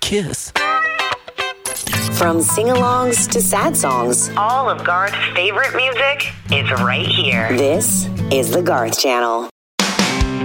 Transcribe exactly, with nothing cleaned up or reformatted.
kiss. From sing-alongs to sad songs, all of Garth's favorite music is right here. This is the Garth Channel.